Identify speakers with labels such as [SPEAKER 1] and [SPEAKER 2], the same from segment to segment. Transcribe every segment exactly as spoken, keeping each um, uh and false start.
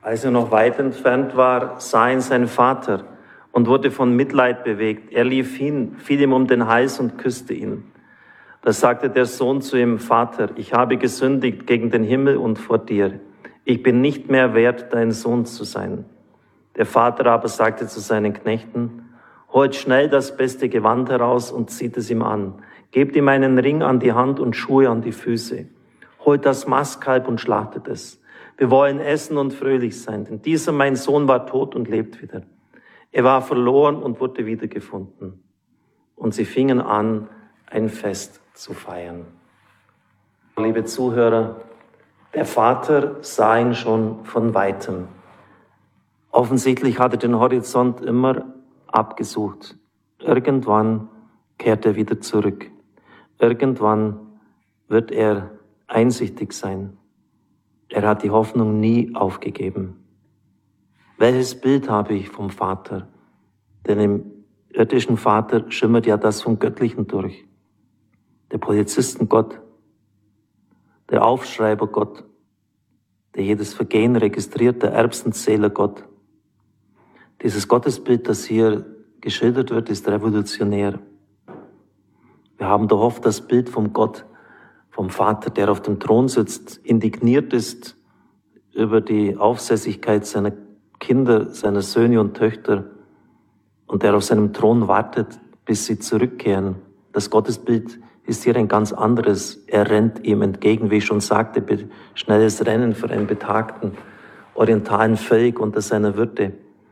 [SPEAKER 1] Als er noch weit entfernt war, sah ihn sein Vater und wurde von Mitleid bewegt. Er lief hin, fiel ihm um den Hals und küsste ihn. Da sagte der Sohn zu ihm: Vater, ich habe gesündigt gegen den Himmel und vor dir. Ich bin nicht mehr wert, dein Sohn zu sein. Der Vater aber sagte zu seinen Knechten: Holt schnell das beste Gewand heraus und zieht es ihm an. Gebt ihm einen Ring an die Hand und Schuhe an die Füße. Holt das Mastkalb und schlachtet es. Wir wollen essen und fröhlich sein, denn dieser mein Sohn war tot und lebt wieder. Er war verloren und wurde wiedergefunden. Und sie fingen an, ein Fest zu feiern. Liebe Zuhörer, der Vater sah ihn schon von Weitem. Offensichtlich hat er den Horizont immer abgesucht. Irgendwann kehrt er wieder zurück. Irgendwann wird er einsichtig sein. Er hat die Hoffnung nie aufgegeben. Welches Bild habe ich vom Vater? Denn im irdischen Vater schimmert ja das vom Göttlichen durch. Der Polizistengott, der Aufschreibergott, der jedes Vergehen registriert, der Erbsenzählergott. Dieses Gottesbild, das hier geschildert wird, ist revolutionär. Wir haben doch oft das Bild vom Gott, vom Vater, der auf dem Thron sitzt, indigniert ist über die Aufsässigkeit seiner Kinder, seiner Söhne und Töchter und der auf seinem Thron wartet, bis sie zurückkehren. Das Gottesbild ist hier ein ganz anderes. Er rennt ihm entgegen, wie ich schon sagte, schnelles Rennen für einen betagten Orientalen völlig unter seiner Würde.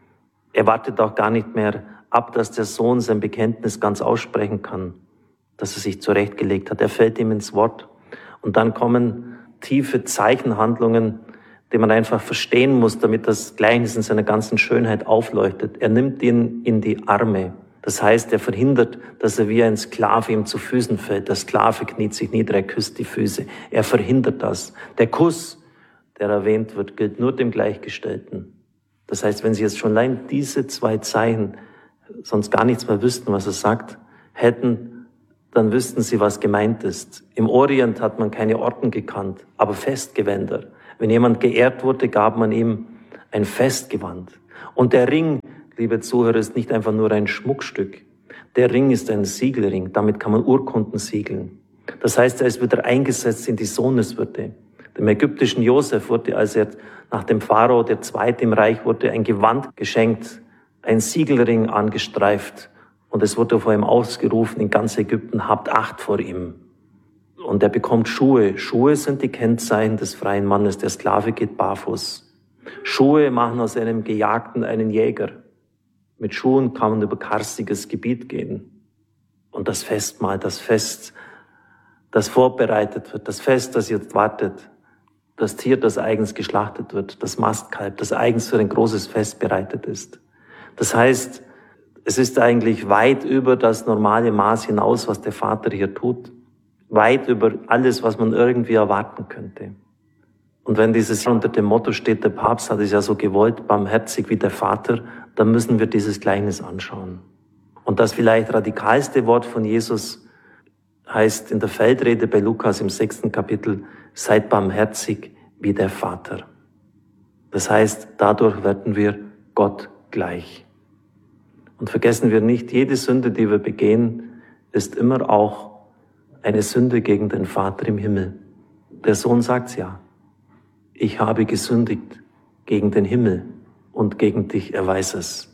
[SPEAKER 1] Er wartet auch gar nicht mehr ab, dass der Sohn sein Bekenntnis ganz aussprechen kann, dass er sich zurechtgelegt hat. Er fällt ihm ins Wort. Und dann kommen tiefe Zeichenhandlungen, die man einfach verstehen muss, damit das Gleichnis in seiner ganzen Schönheit aufleuchtet. Er nimmt ihn in die Arme. Das heißt, er verhindert, dass er wie ein Sklave ihm zu Füßen fällt. Der Sklave kniet sich nieder, er küsst die Füße. Er verhindert das. Der Kuss, der erwähnt wird, gilt nur dem Gleichgestellten. Das heißt, wenn Sie jetzt schon allein diese zwei Zeichen sonst gar nichts mehr wüssten, was er sagt, hätten, dann wüssten Sie, was gemeint ist. Im Orient hat man keine Orden gekannt, aber Festgewänder. Wenn jemand geehrt wurde, gab man ihm ein Festgewand. Und der Ring, liebe Zuhörer, ist nicht einfach nur ein Schmuckstück. Der Ring ist ein Siegelring, damit kann man Urkunden siegeln. Das heißt, er ist wieder eingesetzt in die Sohneswürde. Dem ägyptischen Josef wurde, als er nach dem Pharao, der Zweite im Reich wurde, ein Gewand geschenkt, ein Siegelring angestreift. Und es wurde vor ihm ausgerufen in ganz Ägypten: Habt Acht vor ihm. Und er bekommt Schuhe. Schuhe sind die Kennzeichen des freien Mannes. Der Sklave geht barfuß. Schuhe machen aus einem Gejagten einen Jäger. Mit Schuhen kann man über karstiges Gebiet gehen. Und das Festmahl, das Fest, das vorbereitet wird, das Fest, das jetzt wartet, das Tier, das eigens geschlachtet wird, das Mastkalb, das eigens für ein großes Fest bereitet ist. Das heißt, es ist eigentlich weit über das normale Maß hinaus, was der Vater hier tut. Weit über alles, was man irgendwie erwarten könnte. Und wenn dieses unter dem Motto steht, der Papst hat es ja so gewollt, barmherzig wie der Vater, dann müssen wir dieses Gleichnis anschauen. Und das vielleicht radikalste Wort von Jesus heißt in der Feldrede bei Lukas im sechsten Kapitel: Seid barmherzig wie der Vater. Das heißt, dadurch werden wir Gott gleich. Und vergessen wir nicht, jede Sünde, die wir begehen, ist immer auch eine Sünde gegen den Vater im Himmel. Der Sohn sagt's ja: Ich habe gesündigt gegen den Himmel und gegen dich, er weiß es.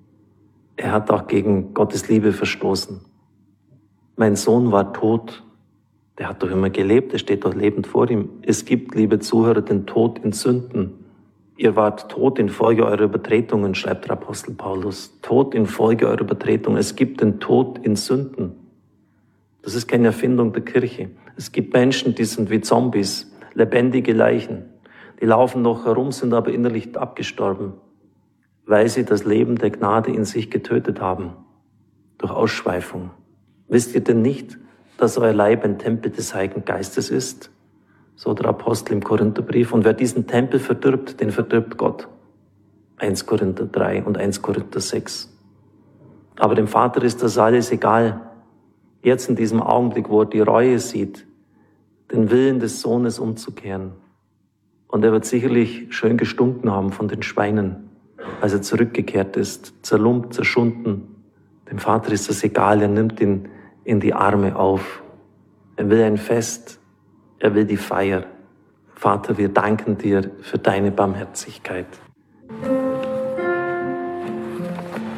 [SPEAKER 1] Er hat auch gegen Gottes Liebe verstoßen. Mein Sohn war tot, der hat doch immer gelebt, er steht doch lebend vor ihm. Es gibt, liebe Zuhörer, den Tod in Sünden. Ihr wart tot infolge eurer Übertretungen, schreibt der Apostel Paulus. Tot infolge eurer Übertretungen. Es gibt den Tod in Sünden. Das ist keine Erfindung der Kirche. Es gibt Menschen, die sind wie Zombies, lebendige Leichen. Die laufen noch herum, sind aber innerlich abgestorben, weil sie das Leben der Gnade in sich getötet haben, durch Ausschweifung. Wisst ihr denn nicht, dass euer Leib ein Tempel des Heiligen Geistes ist? So der Apostel im Korintherbrief. Und wer diesen Tempel verdirbt, den verdirbt Gott. Eins Korinther drei und eins Korinther sechs. Aber dem Vater ist das alles egal. Jetzt in diesem Augenblick, wo er die Reue sieht, den Willen des Sohnes umzukehren. Und er wird sicherlich schön gestunken haben von den Schweinen, als er zurückgekehrt ist, zerlumpt, zerschunden. Dem Vater ist das egal, er nimmt ihn in die Arme auf. Er will ein Fest, er will die Feier. Vater, wir danken dir für deine Barmherzigkeit.